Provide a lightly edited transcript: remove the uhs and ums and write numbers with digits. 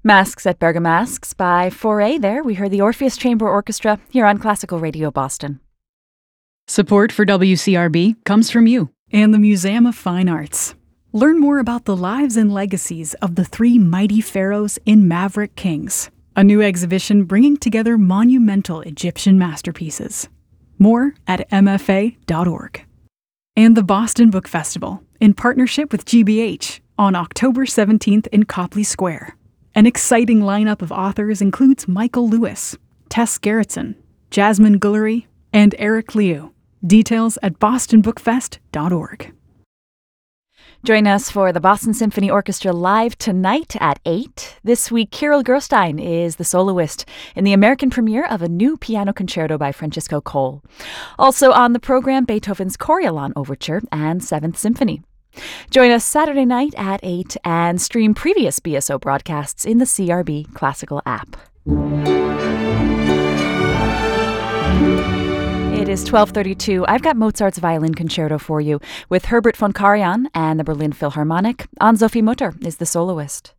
Masks at Bergamasks by Foray there. We heard the Orpheus Chamber Orchestra here on Classical Radio Boston. Support for WCRB comes from you and the Museum of Fine Arts. Learn more about the lives and legacies of the three mighty pharaohs in Maverick Kings, a new exhibition bringing together monumental Egyptian masterpieces. More at mfa.org. And the Boston Book Festival, in partnership with GBH, on October 17th in Copley Square. An exciting lineup of authors includes Michael Lewis, Tess Gerritsen, Jasmine Guillory, and Eric Liu. Details at bostonbookfest.org. Join us for the Boston Symphony Orchestra live tonight at 8. This week, Kirill Gerstein is the soloist in the American premiere of a new piano concerto by Francisco Cole. Also on the program, Beethoven's Coriolan Overture and Seventh Symphony. Join us Saturday night at 8 and stream previous BSO broadcasts in the CRB Classical app. It is 12:32. I've got Mozart's Violin Concerto for you with Herbert von Karajan and the Berlin Philharmonic. Anne-Sophie Mutter is the soloist.